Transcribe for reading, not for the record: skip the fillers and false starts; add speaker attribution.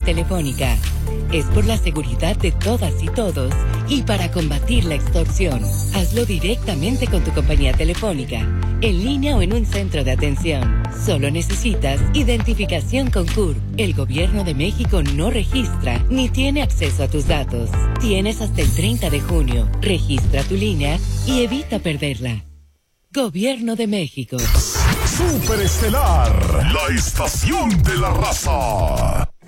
Speaker 1: Telefónica. Es por la seguridad de todas y todos y para combatir la extorsión. Hazlo directamente con tu compañía telefónica, en línea o en un centro de atención. Solo necesitas identificación con CURP. El Gobierno de México no registra ni tiene acceso a tus datos. Tienes hasta el 30 de junio. Registra tu línea y evita perderla. Gobierno de México.
Speaker 2: Superestelar, la estación de la raza.